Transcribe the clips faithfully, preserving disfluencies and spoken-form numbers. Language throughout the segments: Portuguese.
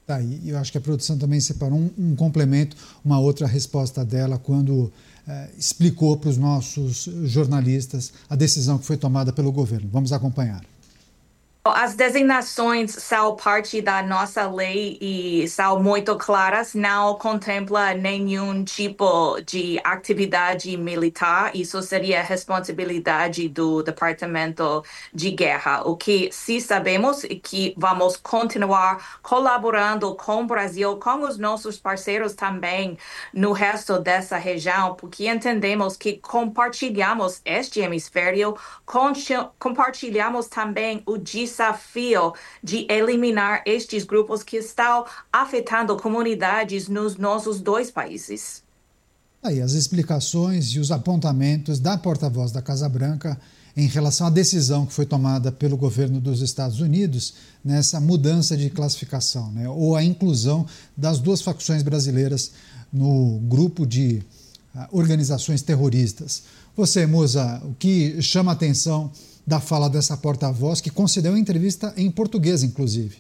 Tá, e eu acho que a produção também separou um, um complemento, uma outra resposta dela, quando eh, explicou para os nossos jornalistas a decisão que foi tomada pelo governo. Vamos acompanhar. As designações são parte da nossa lei e são muito claras, não contempla nenhum tipo de atividade militar. Isso seria responsabilidade do Departamento de Guerra. O que sim sabemos é que vamos continuar colaborando com o Brasil, com os nossos parceiros também no resto dessa região, porque entendemos que compartilhamos este hemisfério, compartilhamos também o desafio de eliminar estes grupos que estão afetando comunidades nos nossos dois países. Aí as explicações e os apontamentos da porta-voz da Casa Branca em relação à decisão que foi tomada pelo governo dos Estados Unidos nessa mudança de classificação, né, ou a inclusão das duas facções brasileiras no grupo de uh, organizações terroristas. Você, Musa, o que chama a atenção da fala dessa porta-voz, que concedeu uma entrevista em português, inclusive?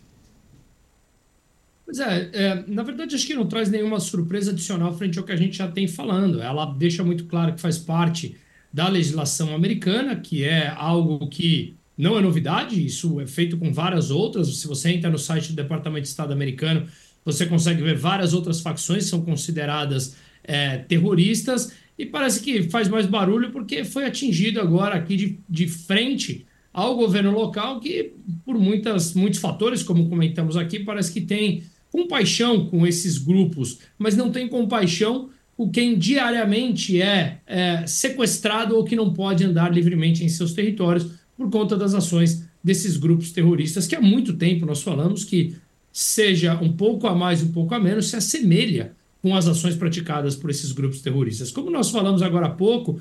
Pois é, é, na verdade, acho que não traz nenhuma surpresa adicional frente ao que a gente já tem falando. Ela deixa muito claro que faz parte da legislação americana, que é algo que não é novidade, isso é feito com várias outras. Se você entra no site do Departamento de Estado americano, você consegue ver várias outras facções que são consideradas é, terroristas, e parece que faz mais barulho porque foi atingido agora aqui de, de frente ao governo local, que por muitas, muitos fatores, como comentamos aqui, parece que tem compaixão com esses grupos, mas não tem compaixão com quem diariamente é, é sequestrado ou que não pode andar livremente em seus territórios por conta das ações desses grupos terroristas, que há muito tempo nós falamos que, seja um pouco a mais, um pouco a menos, se assemelha com as ações praticadas por esses grupos terroristas. Como nós falamos agora há pouco,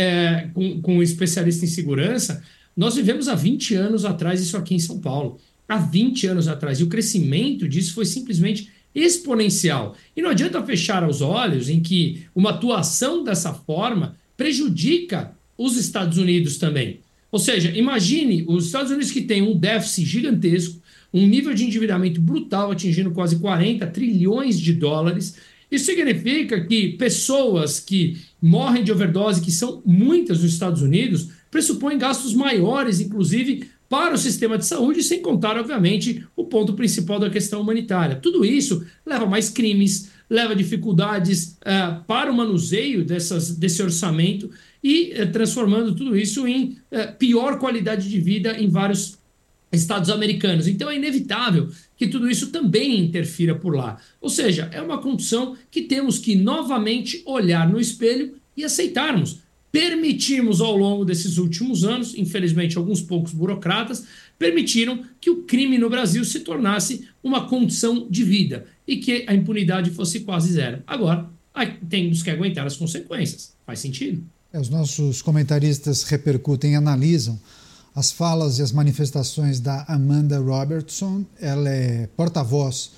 é, com, com um especialista em segurança, nós vivemos há vinte anos atrás isso aqui em São Paulo. Há vinte anos atrás. E o crescimento disso foi simplesmente exponencial. E não adianta fechar os olhos em que uma atuação dessa forma prejudica os Estados Unidos também. Ou seja, imagine os Estados Unidos, que têm um déficit gigantesco, um nível de endividamento brutal, atingindo quase quarenta trilhões de dólares. Isso significa que pessoas que morrem de overdose, que são muitas nos Estados Unidos, pressupõem gastos maiores, inclusive, para o sistema de saúde, sem contar, obviamente, o ponto principal da questão humanitária. Tudo isso leva a mais crimes, leva dificuldades uh, para o manuseio dessas, desse orçamento e uh, transformando tudo isso em uh, pior qualidade de vida em vários estados americanos. Então é inevitável que tudo isso também interfira por lá. Ou seja, é uma condição que temos que novamente olhar no espelho e aceitarmos. Permitimos ao longo desses últimos anos, infelizmente alguns poucos burocratas, permitiram que o crime no Brasil se tornasse uma condição de vida e que a impunidade fosse quase zero. Agora, temos que aguentar as consequências. Faz sentido? É, os nossos comentaristas repercutem e analisam as falas e as manifestações da Amanda Robertson. Ela é porta-voz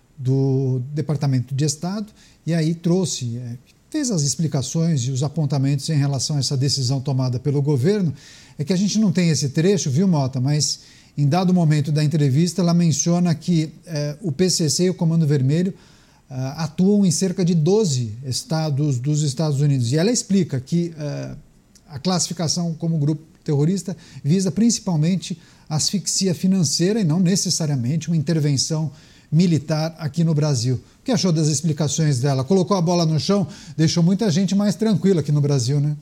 do Departamento de Estado e aí trouxe... É, fez as explicações e os apontamentos em relação a essa decisão tomada pelo governo. É que a gente não tem esse trecho, viu, Mota? Mas em dado momento da entrevista, ela menciona que eh, o P C C e o Comando Vermelho eh, atuam em cerca de doze estados dos Estados Unidos. E ela explica que eh, a classificação como grupo terrorista visa principalmente asfixia financeira e não necessariamente uma intervenção militar aqui no Brasil. O que achou das explicações dela? Colocou a bola no chão, deixou muita gente mais tranquila aqui no Brasil, né?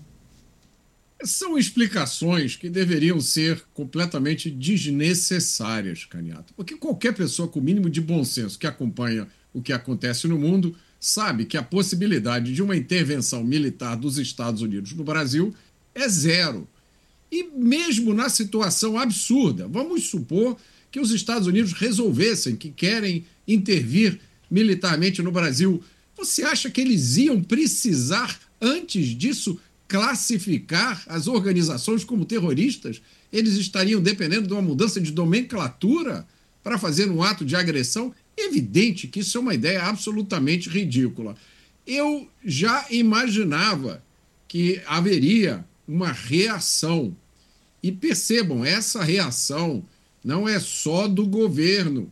São explicações que deveriam ser completamente desnecessárias, Caniato. Porque qualquer pessoa com o mínimo de bom senso que acompanha o que acontece no mundo sabe que a possibilidade de uma intervenção militar dos Estados Unidos no Brasil é zero. E mesmo na situação absurda, vamos supor que os Estados Unidos resolvessem que querem intervir militarmente no Brasil, você acha que eles iam precisar, antes disso, classificar as organizações como terroristas? Eles estariam dependendo de uma mudança de nomenclatura para fazer um ato de agressão? É evidente que isso é uma ideia absolutamente ridícula. Eu já imaginava que haveria uma reação. E percebam, essa reação não é só do governo,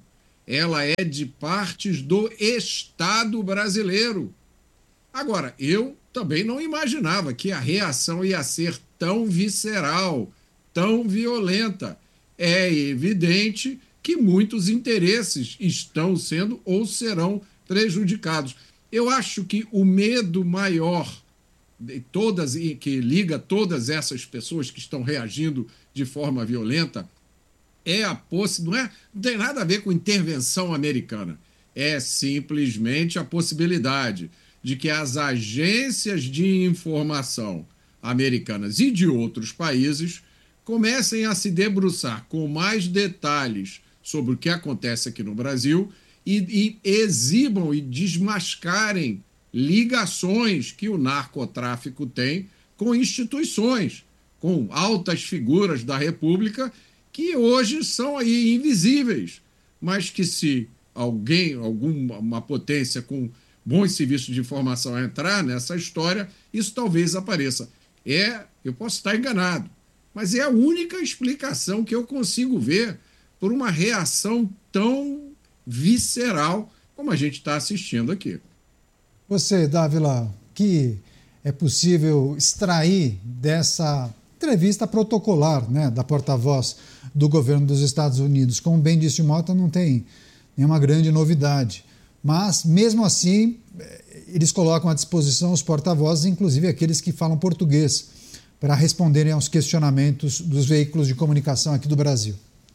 ela é de partes do Estado brasileiro. Agora, eu também não imaginava que a reação ia ser tão visceral, tão violenta. É evidente que muitos interesses estão sendo ou serão prejudicados. Eu acho que o medo maior de todas, que liga todas essas pessoas que estão reagindo de forma violenta é a possibilidade, não, é, não tem nada a ver com intervenção americana, é simplesmente a possibilidade de que as agências de informação americanas e de outros países comecem a se debruçar com mais detalhes sobre o que acontece aqui no Brasil e, e exibam e desmascarem ligações que o narcotráfico tem com instituições, com altas figuras da República que hoje são aí invisíveis, mas que se alguém, alguma potência com bons serviços de informação entrar nessa história, isso talvez apareça. É, eu posso estar enganado, mas é a única explicação que eu consigo ver por uma reação tão visceral como a gente está assistindo aqui. Você, Dávila, que é possível extrair dessa entrevista protocolar, né, da porta-voz do governo dos Estados Unidos? Como bem disse o Mota, não tem nenhuma grande novidade. Mas, mesmo assim, eles colocam à disposição os porta-vozes, inclusive aqueles que falam português, para responderem aos questionamentos dos veículos de comunicação aqui do Brasil.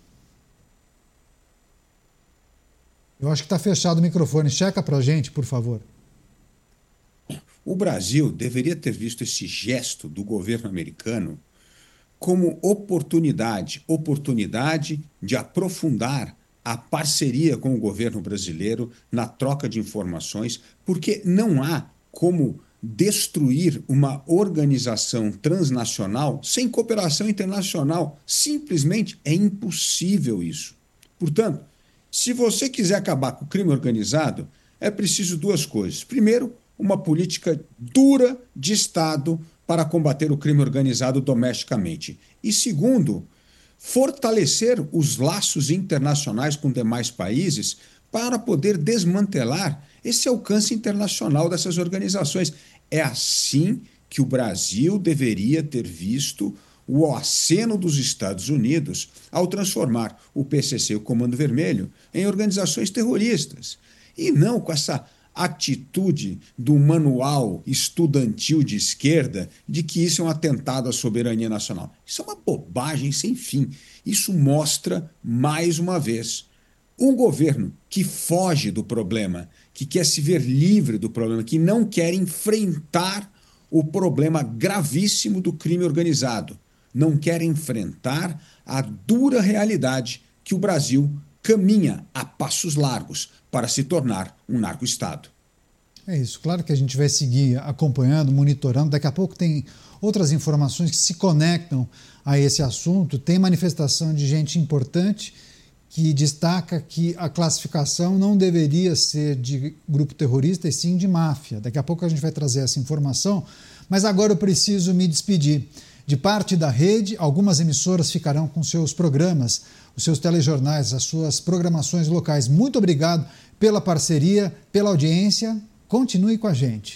Eu acho que está fechado o microfone. Checa para a gente, por favor. O Brasil deveria ter visto esse gesto do governo americano como oportunidade, oportunidade de aprofundar a parceria com o governo brasileiro na troca de informações, porque não há como destruir uma organização transnacional sem cooperação internacional. Simplesmente é impossível isso. Portanto, se você quiser acabar com o crime organizado, é preciso duas coisas. Primeiro, uma política dura de Estado para combater o crime organizado domesticamente. E segundo, fortalecer os laços internacionais com demais países para poder desmantelar esse alcance internacional dessas organizações. É assim que o Brasil deveria ter visto o aceno dos Estados Unidos ao transformar o P C C, o Comando Vermelho, em organizações terroristas. E não com essa atitude do manual estudantil de esquerda de que isso é um atentado à soberania nacional. Isso é uma bobagem sem fim. Isso mostra, mais uma vez, um governo que foge do problema, que quer se ver livre do problema, que não quer enfrentar o problema gravíssimo do crime organizado, não quer enfrentar a dura realidade que o Brasil caminha a passos largos para se tornar um narco-estado. É isso. Claro que a gente vai seguir acompanhando, monitorando. Daqui a pouco tem outras informações que se conectam a esse assunto. Tem manifestação de gente importante que destaca que a classificação não deveria ser de grupo terrorista, e sim de máfia. Daqui a pouco a gente vai trazer essa informação, mas agora eu preciso me despedir. De parte da rede, algumas emissoras ficarão com seus programas, os seus telejornais, as suas programações locais. Muito obrigado pela parceria, pela audiência. Continue com a gente.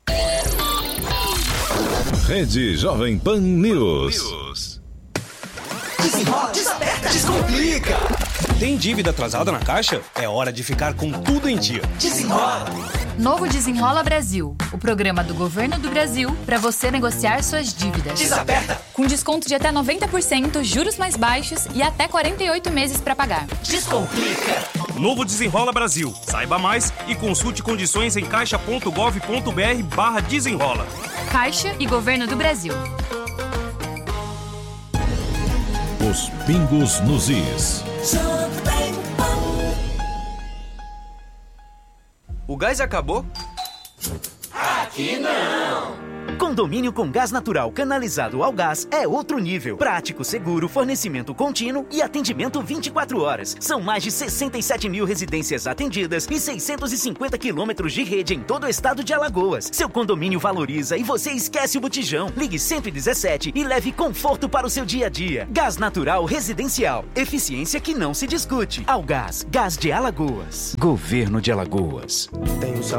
Rede Jovem Pan News. Desenrola, desaperta, descomplica. Tem dívida atrasada na Caixa? É hora de ficar com tudo em dia. Desenrola. Novo Desenrola Brasil, o programa do Governo do Brasil para você negociar suas dívidas. Desaperta. Com desconto de até noventa por cento, juros mais baixos e até quarenta e oito meses para pagar. Descomplica. Novo Desenrola Brasil. Saiba mais e consulte condições em caixa.gov.br barra desenrola. Caixa e Governo do Brasil. Os pingos nos is. O gás acabou? Aqui não! Condomínio com gás natural canalizado ao gás é outro nível. Prático, seguro, fornecimento contínuo e atendimento vinte e quatro horas. São mais de sessenta e sete mil residências atendidas e seiscentos e cinquenta quilômetros de rede em todo o estado de Alagoas. Seu condomínio valoriza e você esquece o botijão. Ligue cento e dezessete e leve conforto para o seu dia a dia. Gás natural residencial. Eficiência que não se discute. Algás, Gás de Alagoas. Governo de Alagoas. Tenho